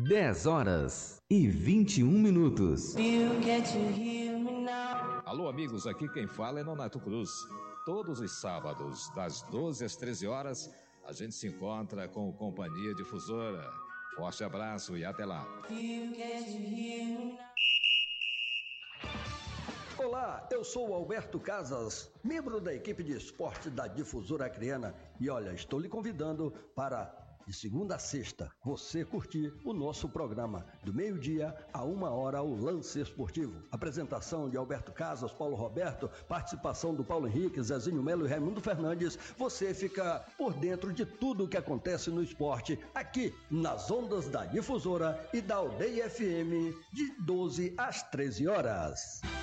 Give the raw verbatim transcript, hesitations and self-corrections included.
dez horas e vinte e um minutos. Alô, amigos, aqui quem fala é Nonato Cruz. Todos os sábados, das doze às treze horas, a gente se encontra com Companhia Difusora. Forte abraço e até lá. Olá, eu sou o Alberto Casas, membro da equipe de esporte da Difusora Acreana. E olha, estou lhe convidando para, de segunda a sexta, você curtir o nosso programa do meio-dia a uma hora, o Lance Esportivo. Apresentação de Alberto Casas, Paulo Roberto, participação do Paulo Henrique, Zezinho Melo e Raimundo Fernandes. Você fica por dentro de tudo o que acontece no esporte aqui nas ondas da Difusora e da Aldeia F M de doze às treze horas.